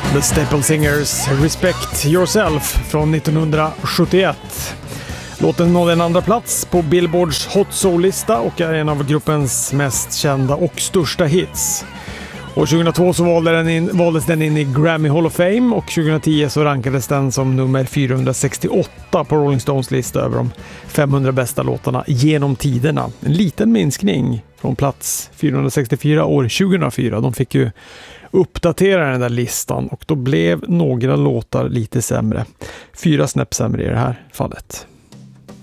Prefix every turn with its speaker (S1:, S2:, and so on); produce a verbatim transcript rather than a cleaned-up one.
S1: The Staple Singers, Respect Yourself från nittonhundrasjuttioett. Låten nådde en andra plats på Billboards Hot Soul-lista och är en av gruppens mest kända och största hits. År tjugohundratvå så valde den in, valdes den in i Grammy Hall of Fame och tjugohundratio så rankades den som nummer fyrahundrasextioåtta på Rolling Stones lista över de femhundra bästa låtarna genom tiderna. En liten minskning från plats fyrahundrasextiofyra år tjugohundrafyra. De fick ju uppdatera den där listan och då blev några låtar lite sämre. Fyra snäpp sämre i det här fallet.